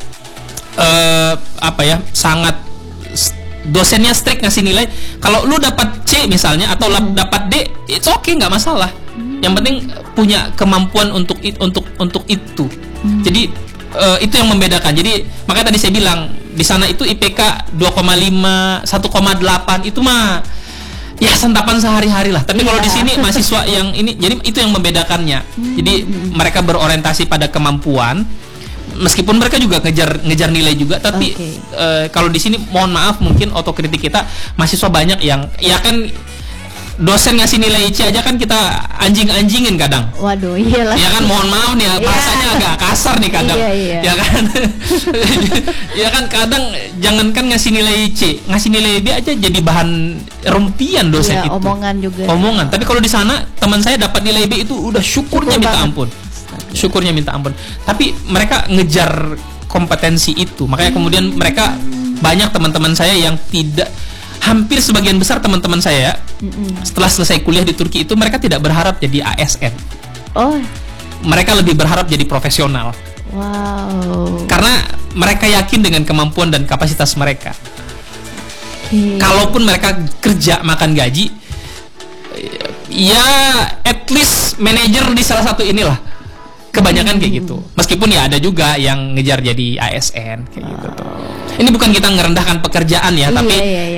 Speaker 1: sangat dosennya strict ngasih nilai. Kalau lu dapat C misalnya atau dapat D, it's okay, nggak masalah. Yang penting punya kemampuan untuk itu. Jadi itu yang membedakan. Jadi makanya tadi saya bilang di sana itu IPK 2,5, 1,8 itu mah ya santapan sehari-hari lah. Tapi kalau di sini mahasiswa yang ini, jadi itu yang membedakannya. Jadi mereka berorientasi pada kemampuan. Meskipun mereka juga ngejar nilai juga, tapi kalau di sini mohon maaf mungkin otokritik kita, mahasiswa banyak yang ya kan dosen ngasih nilai C aja kan kita anjing-anjingin kadang.
Speaker 2: Waduh, iyalah. Ya
Speaker 1: kan, mohon maaf nih bahasanya agak kasar nih kadang. Ya kan. Ya kan kadang jangankan ngasih nilai C, ngasih nilai B aja jadi bahan rumpian dosen itu.
Speaker 2: Omongan juga.
Speaker 1: Omongan. Tapi kalau di sana teman saya dapat nilai B itu udah syukurnya minta ampun. Syukurnya minta ampun. Tapi mereka ngejar kompetensi itu. Makanya kemudian mereka banyak teman-teman saya yang tidak, hampir sebagian besar teman-teman saya setelah selesai kuliah di Turki itu mereka tidak berharap jadi ASN. Mereka lebih berharap jadi profesional.
Speaker 2: Wow.
Speaker 1: Karena mereka yakin dengan kemampuan dan kapasitas mereka. Kalaupun mereka kerja makan gaji, ya at least manajer di salah satu inilah. Kebanyakan kayak gitu. Meskipun ya ada juga yang ngejar jadi ASN kayak gitu tuh. Ini bukan kita ngerendahkan pekerjaan ya, tapi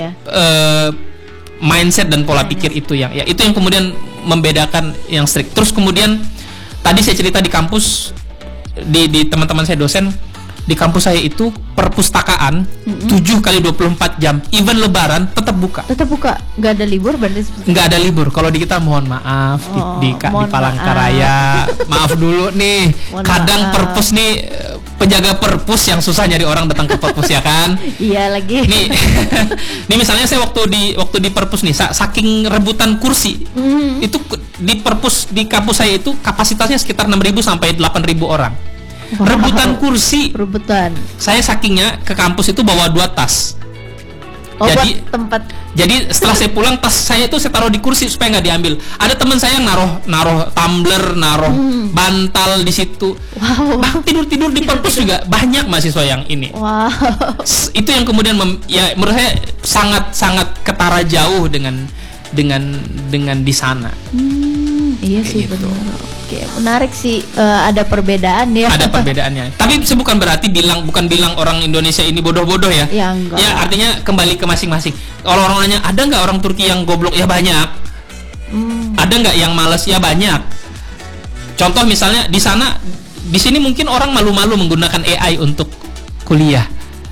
Speaker 1: mindset dan pola pikir itu yang itu yang kemudian membedakan yang strict. Terus kemudian tadi saya cerita di kampus di teman-teman saya dosen di kampus saya itu perpustakaan 7x24 jam, even lebaran tetap buka.
Speaker 2: Tetap buka, nggak ada libur berarti?
Speaker 1: Nggak ada libur. Kalau di kita mohon maaf di Palangkaraya, maaf dulu nih. Kadang perpus nih penjaga perpus yang susah nyari orang datang ke perpus ya kan?
Speaker 2: Iya lagi.
Speaker 1: Nih misalnya saya waktu di perpus nih, saking rebutan kursi itu di perpus di kampus saya itu kapasitasnya sekitar 6.000 sampai 8.000 orang. Rebutan kursi. Saya sakingnya ke kampus itu bawa 2 tas.
Speaker 2: Jadi tempat.
Speaker 1: Jadi setelah saya pulang, tas saya itu saya taruh di kursi supaya nggak diambil. Ada teman saya yang naruh tumbler, naruh bantal di situ. Wow. Tidur di perpus juga banyak mahasiswa yang ini.
Speaker 2: Wow.
Speaker 1: Itu yang kemudian ya menurut saya sangat ketara jauh dengan di sana.
Speaker 2: Iya sih gitu. Benar. Oke, menarik sih, ada perbedaan ya.
Speaker 1: Ada perbedaannya. Tapi itu bukan berarti bukan bilang orang Indonesia ini bodoh-bodoh ya.
Speaker 2: Ya enggak.
Speaker 1: Ya artinya kembali ke masing-masing. Kalau orang nanya ada nggak orang Turki yang goblok? Ya banyak. Ada nggak yang malas? Ya banyak. Contoh misalnya di sini mungkin orang malu-malu menggunakan AI untuk kuliah.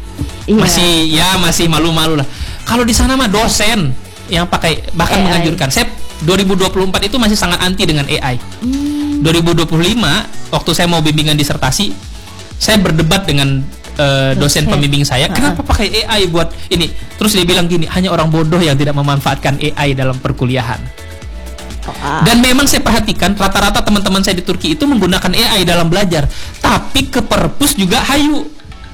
Speaker 1: Iya. Masih malu-malu lah. Kalau di sana mah dosen yang pakai bahkan AI. Menganjurkan. Saya 2024 itu masih sangat anti dengan AI. 2025 waktu saya mau bimbingan disertasi, saya berdebat dengan dosen pembimbing saya, kenapa pakai AI buat ini? Terus dia bilang gini, hanya orang bodoh yang tidak memanfaatkan AI dalam perkuliahan. Dan memang saya perhatikan rata-rata teman-teman saya di Turki itu menggunakan AI dalam belajar, tapi ke perpus juga hayu.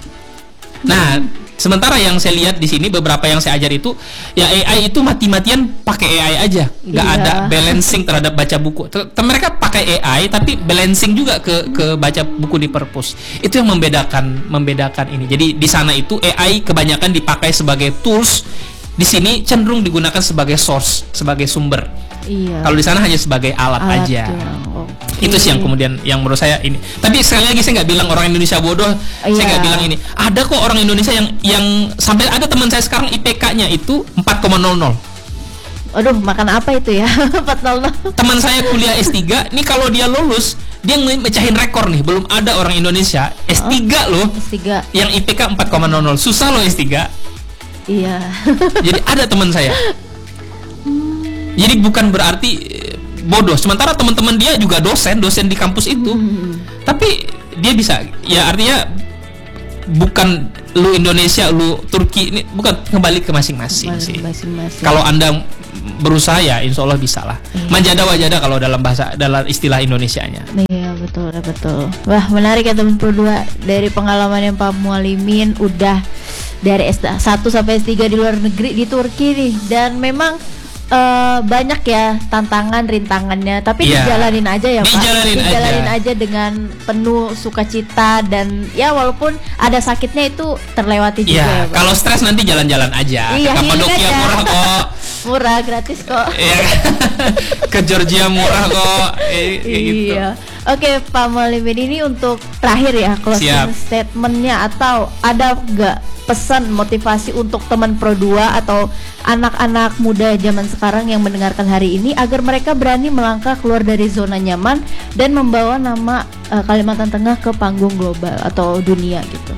Speaker 1: Nah, sementara yang saya lihat di sini beberapa yang saya ajar itu ya AI itu mati-matian pakai AI aja, nggak ada balancing terhadap baca buku. Mereka pakai AI tapi balancing juga ke baca buku di perpus. Itu yang membedakan ini. Jadi di sana itu AI kebanyakan dipakai sebagai tools, di sini cenderung digunakan sebagai source, sebagai sumber. Kalau di sana hanya sebagai alat aja. Itu sih yang kemudian yang menurut saya ini. Tapi sekali lagi saya nggak bilang orang Indonesia bodoh. Saya nggak bilang ini. Ada kok orang Indonesia yang sampai ada teman saya sekarang IPK-nya itu 4,00.
Speaker 2: Aduh, makan apa itu ya? 400.
Speaker 1: Teman saya kuliah S3, nih kalau dia lulus, dia mecahin rekor nih. Belum ada orang Indonesia S3 loh.
Speaker 2: S3
Speaker 1: yang IPK 4,00. Susah loh S3.
Speaker 2: Iya.
Speaker 1: Jadi ada teman saya. Jadi bukan berarti bodoh. Sementara teman-teman dia juga dosen di kampus itu. Tapi dia bisa, ya artinya bukan lu Indonesia, lu Turki, ini bukan, kembali ke masing-masing sih. Kalau Anda berusaha ya insya Allah bisa lah. Manjada wajada kalau dalam istilah Indonesianya.
Speaker 2: Iya, betul. Wah, menarik ya teman berdua. Dari pengalaman yang Pak Mualimin udah dari S1 sampai S3 di luar negeri di Turki nih, dan memang banyak ya tantangan rintangannya, tapi dijalanin aja ya Pak. Dijalanin aja dengan penuh sukacita, dan ya walaupun ada sakitnya itu terlewati juga ya, Pak.
Speaker 1: Kalau stres nanti jalan-jalan aja.
Speaker 2: Iya,
Speaker 1: ke Kapadokia murah kok.
Speaker 2: Murah, gratis kok.
Speaker 1: Ke Georgia murah kok. Gitu.
Speaker 2: Iya. Oke, Pak Mualimin, ini untuk terakhir ya, closing statementnya, atau ada nggak pesan motivasi untuk teman Pro2 atau anak-anak muda zaman sekarang yang mendengarkan hari ini agar mereka berani melangkah keluar dari zona nyaman dan membawa nama Kalimantan Tengah ke panggung global atau dunia gitu?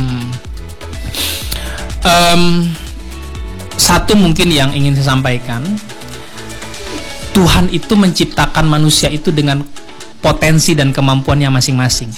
Speaker 1: Satu mungkin yang ingin saya sampaikan, Tuhan itu menciptakan manusia itu dengan potensi dan kemampuannya masing-masing.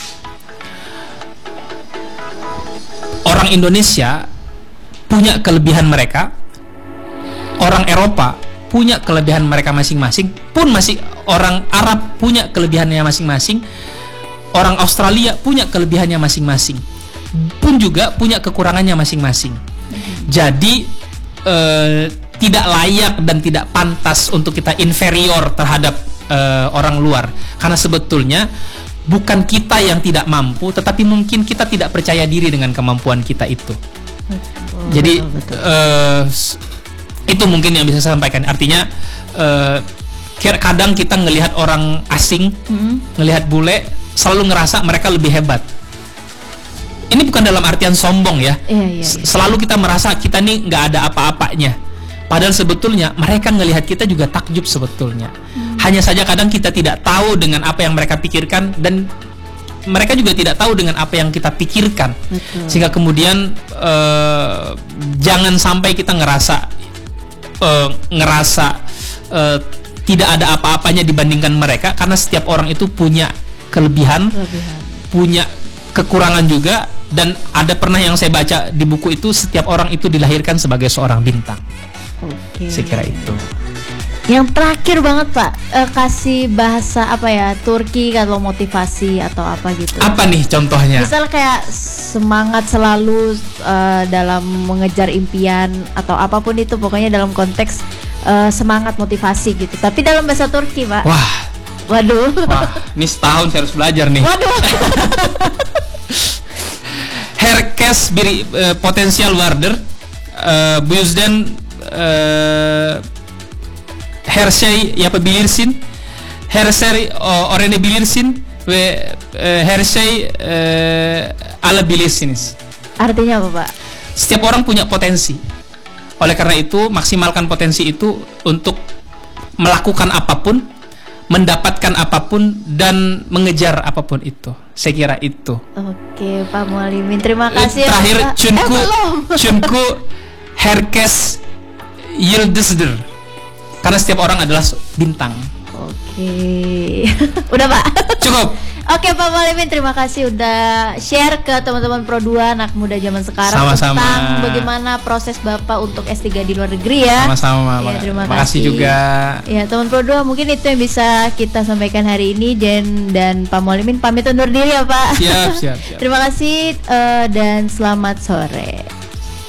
Speaker 1: Orang Indonesia punya kelebihan mereka, orang Eropa punya kelebihan mereka masing-masing, pun masih orang Arab punya kelebihannya masing-masing, orang Australia punya kelebihannya masing-masing, pun juga punya kekurangannya masing-masing. Jadi tidak layak dan tidak pantas untuk kita inferior terhadap orang luar, karena sebetulnya bukan kita yang tidak mampu, tetapi mungkin kita tidak percaya diri dengan kemampuan kita itu. Jadi itu mungkin yang bisa saya sampaikan. Artinya kadang kita ngelihat orang asing, ngelihat bule, selalu ngerasa mereka lebih hebat. Ini bukan dalam artian sombong ya. Selalu kita merasa kita nih nggak ada apa-apanya. Padahal sebetulnya mereka ngelihat kita juga takjub sebetulnya. Hanya saja kadang kita tidak tahu dengan apa yang mereka pikirkan, dan mereka juga tidak tahu dengan apa yang kita pikirkan. Sehingga kemudian jangan sampai kita ngerasa tidak ada apa-apanya dibandingkan mereka, karena setiap orang itu punya kelebihan. Punya kekurangan juga, dan ada pernah yang saya baca di buku itu, setiap orang itu dilahirkan sebagai seorang bintang. Saya kira itu.
Speaker 2: Yang terakhir banget Pak, kasih bahasa apa ya, Turki kalau motivasi atau apa gitu.
Speaker 1: Apa nih contohnya?
Speaker 2: Misal kayak semangat selalu dalam mengejar impian atau apapun itu, pokoknya dalam konteks semangat motivasi gitu. Tapi dalam bahasa Turki Pak. Waduh.
Speaker 1: Ini setahun saya harus belajar nih.
Speaker 2: Waduh.
Speaker 1: Herkes bir potansiyel vardır. Bu yüzden her şey yapabilirsin. Her şey öğrenebilirsin ve her şey alabilirsiniz.
Speaker 2: Artinya apa, Pak?
Speaker 1: Setiap orang punya potensi. Oleh karena itu, maksimalkan potensi itu untuk melakukan apapun, mendapatkan apapun, dan mengejar apapun itu. Saya kira itu.
Speaker 2: Oke, Pak Mualimin, terima kasih.
Speaker 1: Terakhir, Chunku herkes yıldızdır. Karena setiap orang adalah bintang.
Speaker 2: Oke. Udah, Pak?
Speaker 1: Cukup.
Speaker 2: Oke, Pak Mualimin, terima kasih udah share ke teman-teman Pro2 anak muda zaman sekarang.
Speaker 1: Sama-sama.
Speaker 2: Tentang bagaimana proses Bapak untuk S3 di luar negeri ya.
Speaker 1: Sama-sama.
Speaker 2: Ya, terima
Speaker 1: kasih juga.
Speaker 2: Ya, teman Pro2, mungkin itu yang bisa kita sampaikan hari ini, dan Pak Mualimin pamit undur diri ya, Pak.
Speaker 1: Siap.
Speaker 2: Terima kasih dan selamat sore.